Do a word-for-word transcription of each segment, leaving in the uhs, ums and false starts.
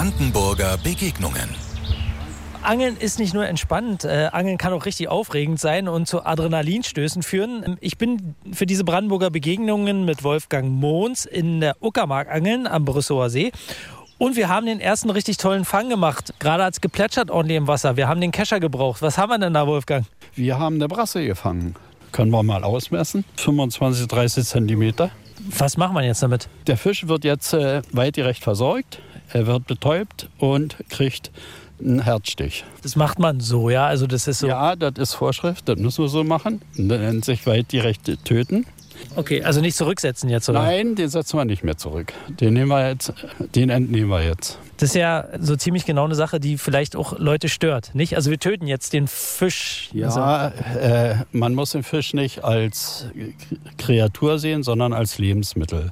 Brandenburger Begegnungen. Angeln ist nicht nur entspannend, äh, Angeln kann auch richtig aufregend sein und zu Adrenalinstößen führen. Ich bin für diese Brandenburger Begegnungen mit Wolfgang Mohns in der Uckermark angeln am Brüsseler See. Und wir haben den ersten richtig tollen Fang gemacht. Gerade hat es geplätschert ordentlich im Wasser. Wir haben den Kescher gebraucht. Was haben wir denn da, Wolfgang? Wir haben eine Brasse gefangen. Können wir mal ausmessen. fünfundzwanzig, dreißig Zentimeter. Was machen wir jetzt damit? Der Fisch wird jetzt äh, weitgerecht versorgt. Er wird betäubt und kriegt einen Herzstich. Das macht man so, ja? Also das ist so. Ja, das ist Vorschrift. Das müssen wir so machen. Das nennt sich weitgerecht töten. Okay, also nicht zurücksetzen jetzt, oder? Nein, den setzen wir nicht mehr zurück. Den nehmen wir jetzt, den entnehmen wir jetzt. Das ist ja so ziemlich genau eine Sache, die vielleicht auch Leute stört, nicht? Also wir töten jetzt den Fisch. Ja, also. äh, man muss den Fisch nicht als Kreatur sehen, sondern als Lebensmittel.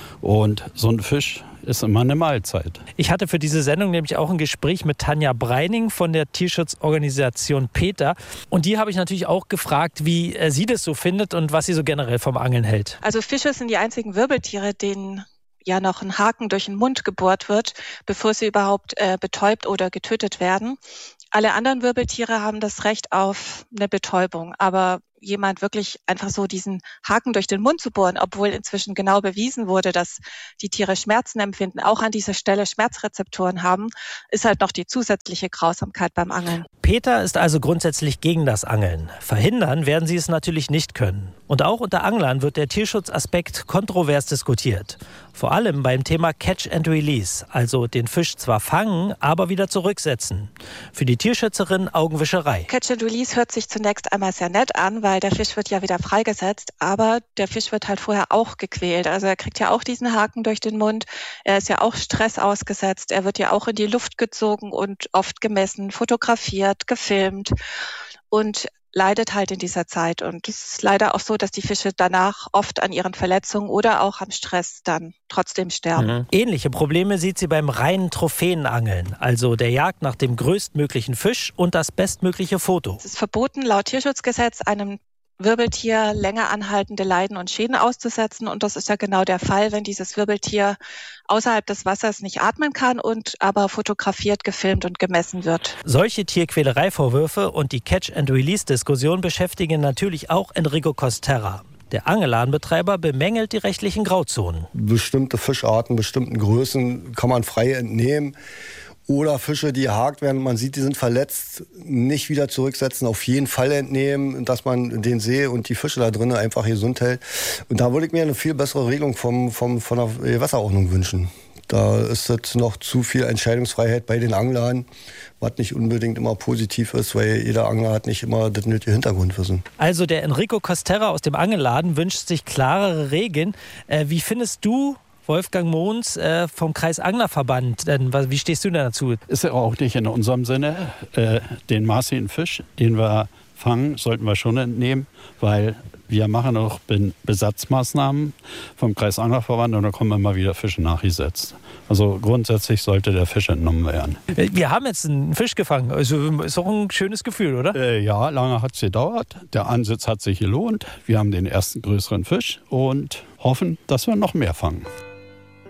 Und so ein Fisch ist immer eine Mahlzeit. Ich hatte für diese Sendung nämlich auch ein Gespräch mit Tanja Breining von der Tierschutzorganisation PETA. Und die habe ich natürlich auch gefragt, wie sie das so findet und was sie so generell vom Angeln hält. Also Fische sind die einzigen Wirbeltiere, denen ja noch ein Haken durch den Mund gebohrt wird, bevor sie überhaupt äh, betäubt oder getötet werden. Alle anderen Wirbeltiere haben das Recht auf eine Betäubung, aber jemand wirklich einfach so diesen Haken durch den Mund zu bohren, obwohl inzwischen genau bewiesen wurde, dass die Tiere Schmerzen empfinden, auch an dieser Stelle Schmerzrezeptoren haben, ist halt noch die zusätzliche Grausamkeit beim Angeln. PETA ist also grundsätzlich gegen das Angeln. Verhindern werden sie es natürlich nicht können. Und auch unter Anglern wird der Tierschutzaspekt kontrovers diskutiert. Vor allem beim Thema Catch and Release, also den Fisch zwar fangen, aber wieder zurücksetzen. Für die Tierschützerin Augenwischerei. Catch and Release hört sich zunächst einmal sehr nett an, weil der Fisch wird ja wieder freigesetzt, aber der Fisch wird halt vorher auch gequält. Also er kriegt ja auch diesen Haken durch den Mund, er ist ja auch Stress ausgesetzt, er wird ja auch in die Luft gezogen und oft gemessen, fotografiert, gefilmt und leidet halt in dieser Zeit. Und es ist leider auch so, dass die Fische danach oft an ihren Verletzungen oder auch am Stress dann trotzdem sterben. Mhm. Ähnliche Probleme sieht sie beim reinen Trophäenangeln, also der Jagd nach dem größtmöglichen Fisch und das bestmögliche Foto. Es ist verboten, laut Tierschutzgesetz einem Wirbeltier länger anhaltende Leiden und Schäden auszusetzen. Und das ist ja genau der Fall, wenn dieses Wirbeltier außerhalb des Wassers nicht atmen kann und aber fotografiert, gefilmt und gemessen wird. Solche Tierquälereivorwürfe und die Catch-and-Release-Diskussion beschäftigen natürlich auch Enrico Costerra. Der Angelladenbetreiber bemängelt die rechtlichen Grauzonen. Bestimmte Fischarten, bestimmten Größen kann man frei entnehmen. Oder Fische, die gehakt werden, man sieht, die sind verletzt, nicht wieder zurücksetzen, auf jeden Fall entnehmen, dass man den See und die Fische da drinnen einfach gesund hält. Und da würde ich mir eine viel bessere Regelung vom, vom, von der Gewässerordnung wünschen. Da ist jetzt noch zu viel Entscheidungsfreiheit bei den Anglern, was nicht unbedingt immer positiv ist, weil jeder Angler hat nicht immer das nötige Hintergrundwissen. Also der Enrico Costerra aus dem Angelladen wünscht sich klarere Regeln. Äh, wie findest du, Wolfgang Mohns äh, vom Kreisanglerverband, denn wie stehst du dazu? Ist ja auch nicht in unserem Sinne. Äh, den maßigen Fisch, den wir fangen, sollten wir schon entnehmen, weil wir machen auch Besatzmaßnahmen vom Kreisanglerverband und da kommen immer wieder Fische nachgesetzt. Also grundsätzlich sollte der Fisch entnommen werden. Wir haben jetzt einen Fisch gefangen, also ist auch ein schönes Gefühl, oder? Äh, ja, lange hat es gedauert. Der Ansitz hat sich gelohnt. Wir haben den ersten größeren Fisch und hoffen, dass wir noch mehr fangen.